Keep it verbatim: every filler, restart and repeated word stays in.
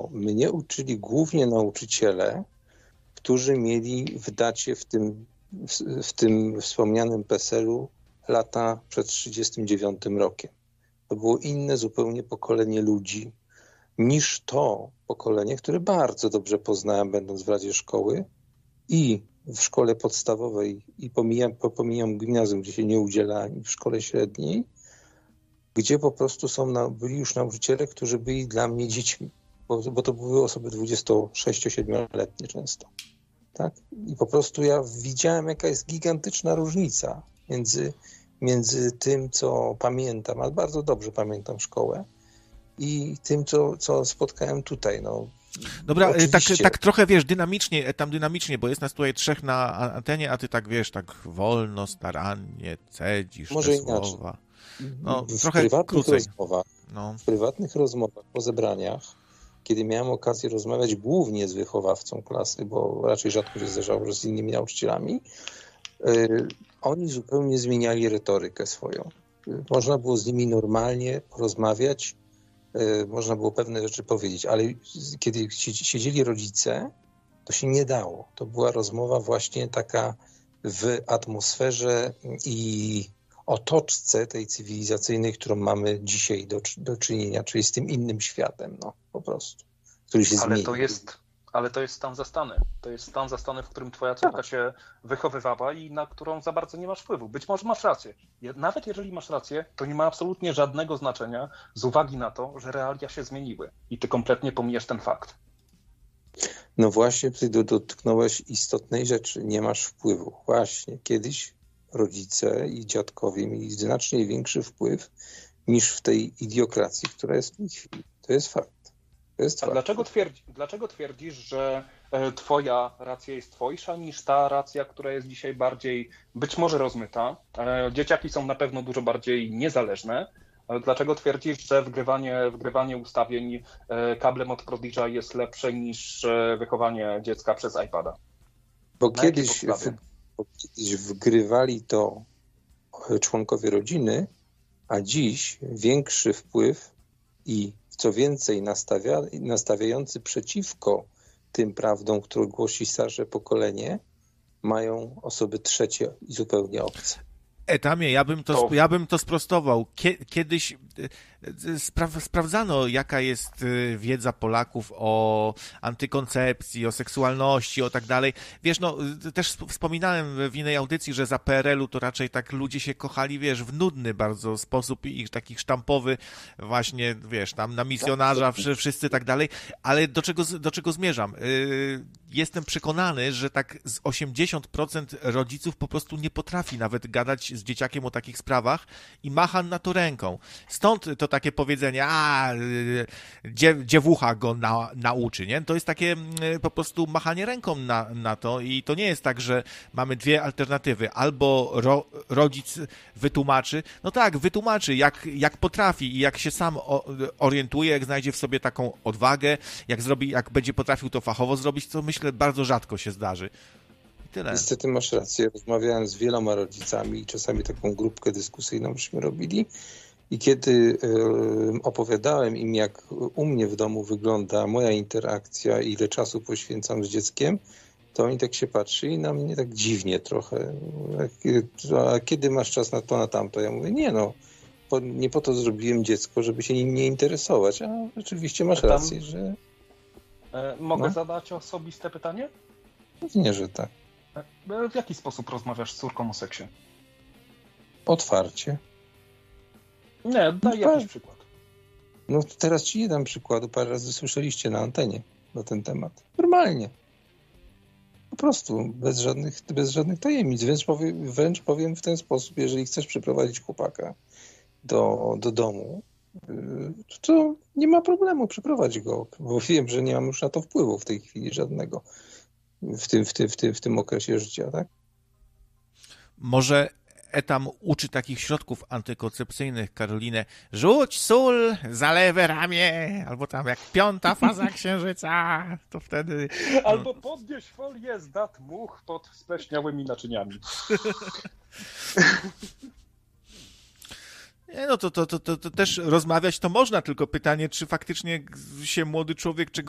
mnie uczyli głównie nauczyciele, którzy mieli w dacie w tym, w, w tym wspomnianym PESEL-u lata przed trzydziestym dziewiątym rokiem. To było inne zupełnie pokolenie ludzi niż to pokolenie, które bardzo dobrze poznałem, będąc w Radzie Szkoły i w szkole podstawowej i pomijam, pomijam gimnazjum, gdzie się nie udzielałem, i w szkole średniej, gdzie po prostu są, byli już nauczyciele, którzy byli dla mnie dziećmi, bo, bo to były osoby dwudziestosześciu-siedmioletnie często. Tak? I po prostu ja widziałem, jaka jest gigantyczna różnica między, między tym, co pamiętam, ale bardzo dobrze pamiętam szkołę, i tym, co, co spotkałem tutaj. No. Dobra, tak, tak trochę, wiesz, dynamicznie, tam dynamicznie, bo jest nas tutaj trzech na antenie, a ty tak, wiesz, tak wolno, starannie cedzisz Może te inaczej. słowa. No, w, trochę prywatnych krócej. rozmowach, no. w prywatnych rozmowach po zebraniach, kiedy miałem okazję rozmawiać głównie z wychowawcą klasy, bo raczej rzadko się zdarzało, że z innymi nauczycielami, yy, oni zupełnie zmieniali retorykę swoją. Yy, można było z nimi normalnie porozmawiać, yy, można było pewne rzeczy powiedzieć, ale kiedy siedzieli rodzice, to się nie dało. To była rozmowa właśnie taka w atmosferze i otoczce tej cywilizacyjnej, którą mamy dzisiaj do, do czynienia, czyli z tym innym światem, no po prostu, który się ale zmienił. To jest, ale to jest stan zastany. To jest stan zastany, w którym twoja córka się wychowywała i na którą za bardzo nie masz wpływu. Być może masz rację. Nawet jeżeli masz rację, to nie ma absolutnie żadnego znaczenia z uwagi na to, że realia się zmieniły i ty kompletnie pomijasz ten fakt. No właśnie, ty dotknąłeś istotnej rzeczy. Nie masz wpływu. Właśnie, kiedyś rodzice i dziadkowie mieli znacznie większy wpływ niż w tej idiokracji, która jest w tej chwili. To jest fakt. To jest A fakt. dlaczego, twierdzi, dlaczego twierdzisz, że twoja racja jest twojsza niż ta racja, która jest dzisiaj bardziej być może rozmyta? Dzieciaki są na pewno dużo bardziej niezależne. Ale dlaczego twierdzisz, że wgrywanie, wgrywanie ustawień kablem od Prodig'a jest lepsze niż wychowanie dziecka przez iPada? Bo kiedyś, w, bo kiedyś wgrywali to członkowie rodziny, a dziś większy wpływ i co więcej nastawia, nastawiający przeciwko tym prawdom, które głosi starsze pokolenie, mają osoby trzecie i zupełnie obce. Etamie, ja bym to, to... ja bym to sprostował. Kiedyś spra- sprawdzano, jaka jest wiedza Polaków o antykoncepcji, o seksualności, o tak dalej. Wiesz, no, też wspominałem w innej audycji, że za P R L u to raczej tak ludzie się kochali, wiesz, w nudny bardzo sposób i taki sztampowy, właśnie, wiesz, tam na misjonarza, wszyscy tak dalej. Ale do czego, do czego zmierzam? Jestem przekonany, że tak z osiemdziesiąt procent rodziców po prostu nie potrafi nawet gadać z dzieciakiem o takich sprawach i macha na to ręką. Stąd to takie powiedzenie, a dziew, dziewucha go na, nauczy, nie? To jest takie po prostu machanie ręką na, na to i to nie jest tak, że mamy dwie alternatywy. Albo ro, rodzic wytłumaczy, no tak, wytłumaczy jak, jak potrafi i jak się sam orientuje, jak znajdzie w sobie taką odwagę, jak zrobi, jak będzie potrafił to fachowo zrobić, co myślę bardzo rzadko się zdarzy. Tyle. Niestety masz rację. Rozmawiałem z wieloma rodzicami i czasami taką grupkę dyskusyjną żeśmy robili i kiedy y, opowiadałem im, jak u mnie w domu wygląda moja interakcja i ile czasu poświęcam z dzieckiem, to oni tak się patrzyli na mnie tak dziwnie trochę. A kiedy masz czas na to, na tamto? Ja mówię, nie no, po, nie po to zrobiłem dziecko, żeby się nim nie interesować. A rzeczywiście masz tam, rację, że... E, mogę no? zadać osobiste pytanie? Pewnie, że tak. W jaki sposób rozmawiasz z córką o seksie? Otwarcie. Nie, daj no, jakiś przykład. No teraz ci nie dam przykładu, parę razy słyszeliście na antenie na ten temat. Normalnie. Po prostu, bez żadnych, bez żadnych tajemnic. Wręcz powiem, wręcz powiem w ten sposób, jeżeli chcesz przyprowadzić chłopaka do, do domu, to nie ma problemu, przyprowadź go, bo wiem, że nie mam już na to wpływu w tej chwili żadnego. W tym, w tym, w tym, w tym okresie życia, tak? Może Etam uczy takich środków antykoncepcyjnych, Karolinę, rzuć sól za lewe ramię, albo tam jak piąta faza księżyca, to wtedy... Albo podnieś folię z dat much pod spleśniałymi naczyniami. Nie, no to, to, to, to, to też rozmawiać to można, tylko pytanie, czy faktycznie się młody człowiek czegoś